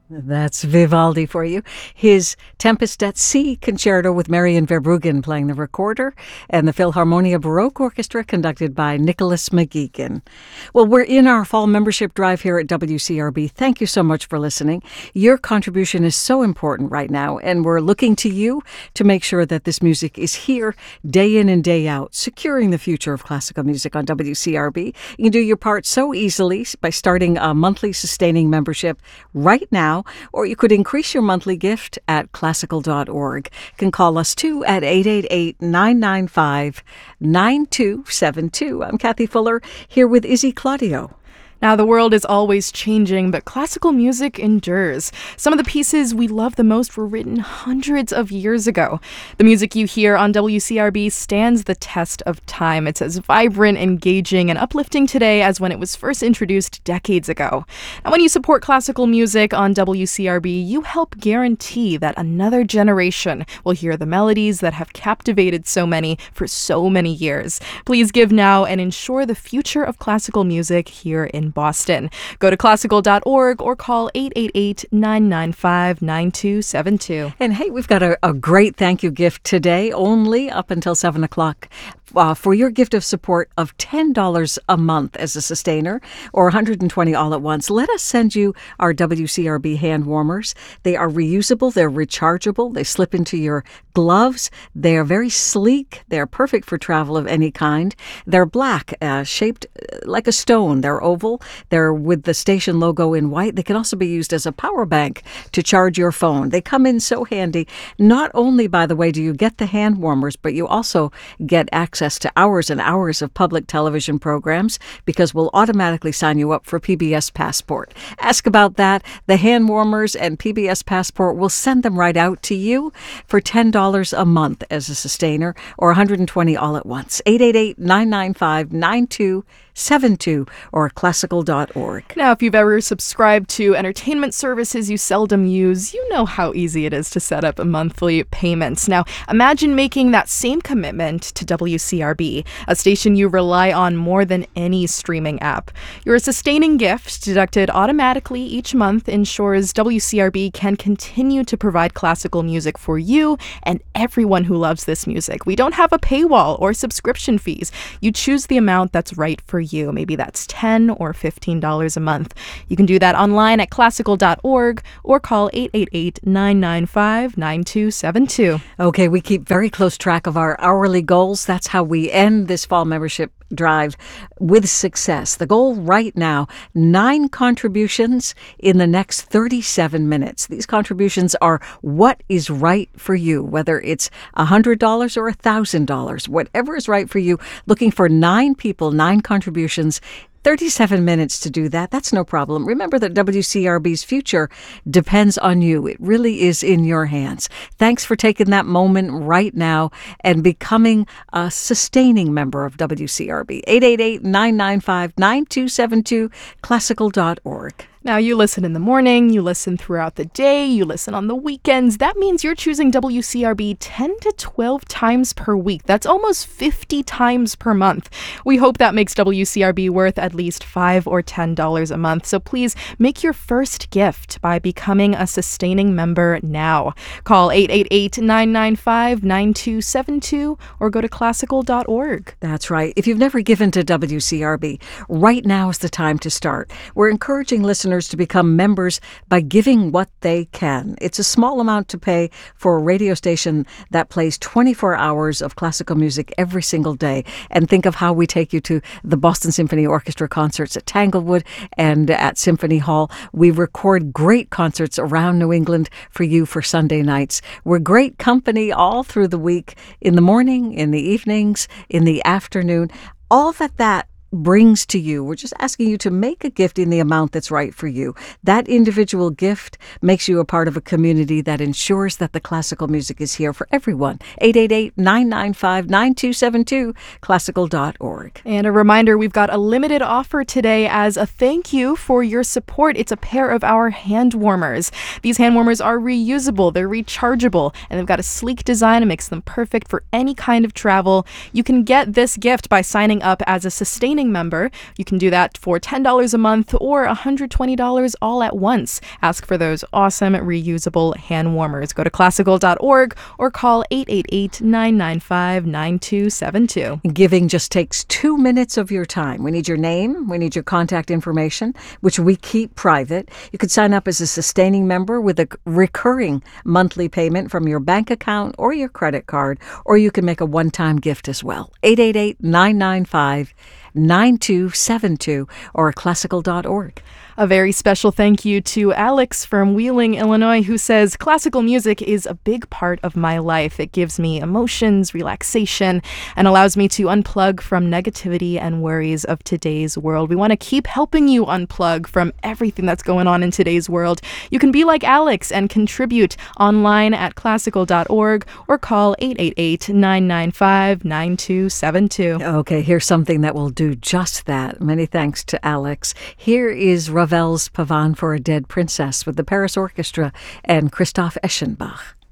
That's Vivaldi for you. His Tempest at Sea concerto with Marian Verbruggen playing the recorder, and the Philharmonia Baroque Orchestra conducted by Nicholas McGeegan. Well, we're in our fall membership drive here at WCRB. Thank you so much for listening. Your contribution is so important right now, and we're looking to you to make sure that this music is here day in and day out, securing the future of classical music on WCRB. You can do your part so easily by starting a monthly sustaining membership right now, or you could increase your monthly gift at classical.org. You can call us too at 888-995-9272. I'm Kathy Fuller here with Izzy Claudio. Now, the world is always changing, but classical music endures. Some of the pieces we love the most were written hundreds of years ago. The music you hear on WCRB stands the test of time. It's as vibrant, engaging, and uplifting today as when it was first introduced decades ago. Now, when you support classical music on WCRB, you help guarantee that another generation will hear the melodies that have captivated so many for so many years. Please give now and ensure the future of classical music here in Boston. Go to classical.org or call 888-995-9272. And hey, we've got a great thank you gift today, only up until 7 o'clock. For your gift of support of $10 a month as a sustainer, or $120 all at once, let us send you our WCRB hand warmers. They are reusable, they're rechargeable, they slip into your gloves, they are very sleek, they're perfect for travel of any kind. They're black, shaped like a stone, they're oval, they're with the station logo in white. They can also be used as a power bank to charge your phone. They come in so handy. Not only, by the way, do you get the hand warmers, but you also get access to hours and hours of public television programs, because we'll automatically sign you up for PBS Passport. Ask about that. The hand warmers and PBS Passport, will send them right out to you for $10 a month as a sustainer, or $120 all at once. 888-995-9272 or classical.org. Now, if you've ever subscribed to entertainment services you seldom use, you know how easy it is to set up monthly payments. Now, imagine making that same commitment to WCRB, a station you rely on more than any streaming app. Your sustaining gift, deducted automatically each month, ensures WCRB can continue to provide classical music for you and everyone who loves this music. We don't have a paywall or subscription fees. You choose the amount that's right for you. Maybe that's $10 or $15 a month. You can do that online at classical.org or call 888-995-9272. Okay, we keep very close track of our hourly goals. That's how we end this fall membership drive with success. The goal right now, 9 contributions in the next 37 minutes. These contributions are what is right for you, whether it's $100 or $1,000, whatever is right for you. Looking for 9 people, 9 contributions. 37 minutes to do that. That's no problem. Remember that WCRB's future depends on you. It really is in your hands. Thanks for taking that moment right now and becoming a sustaining member of WCRB. 888-995-9272, classical.org. Now, you listen in the morning, you listen throughout the day, you listen on the weekends. That means you're choosing WCRB 10 to 12 times per week. That's almost 50 times per month. We hope that makes WCRB worth at least $5 or $10 a month. So please make your first gift by becoming a sustaining member now. Call 888-995-9272 or go to classical.org. That's right. If you've never given to WCRB, right now is the time to start. We're encouraging listeners to become members by giving what they can. It's a small amount to pay for a radio station that plays 24 hours of classical music every single day. And think of how we take you to the Boston Symphony Orchestra concerts at Tanglewood and at Symphony Hall. We record great concerts around New England for you for Sunday nights. We're great company all through the week, in the morning, in the evenings, in the afternoon. All that brings to you. We're just asking you to make a gift in the amount that's right for you. That individual gift makes you a part of a community that ensures that the classical music is here for everyone. 888-995-9272, classical.org. And a reminder, we've got a limited offer today as a thank you for your support. It's a pair of our hand warmers. These hand warmers are reusable, they're rechargeable, and they've got a sleek design that makes them perfect for any kind of travel. You can get this gift by signing up as a sustaining sustaining member. You can do that for $10 a month or $120 all at once. Ask for those awesome reusable hand warmers. Go to classical.org or call 888-995-9272. Giving just takes 2 minutes of your time. We need your name. We need your contact information, which we keep private. You could sign up as a sustaining member with a recurring monthly payment from your bank account or your credit card, or you can make a one-time gift as well. 888-995-9272 or classical.org. A very special thank you to Alex from Wheeling, Illinois, who says, classical music is a big part of my life. It gives me emotions, relaxation, and allows me to unplug from negativity and worries of today's world. We want to keep helping you unplug from everything that's going on in today's world. You can be like Alex and contribute online at classical.org or call 888-995-9272. Okay, here's something that will do just that. Many thanks to Alex. Here is Ravel's Pavane for a Dead Princess with the Paris Orchestra and Christoph Eschenbach.